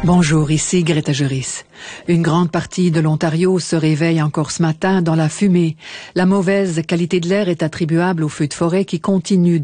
Bonjour, ici Greta Juris. Une grande partie de l'Ontario se réveille encore ce matin dans la fumée. La mauvaise qualité de l'air est attribuable aux feux de forêt qui continuent